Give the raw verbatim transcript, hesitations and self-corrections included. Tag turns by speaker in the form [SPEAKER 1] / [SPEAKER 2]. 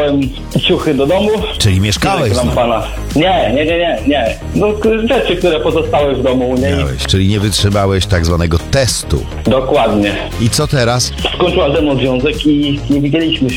[SPEAKER 1] wziąłem ciuchy do domu.
[SPEAKER 2] Czyli mieszkałeś z nim?
[SPEAKER 1] Pana. Nie, nie, nie, nie, nie. No rzeczy, które pozostały w domu u niej.
[SPEAKER 2] Miałeś, czyli nie wytrzymałeś tak zwanego testu.
[SPEAKER 1] Dokładnie.
[SPEAKER 2] I co teraz?
[SPEAKER 1] Skończyła ze mną związek i nie widzieliśmy się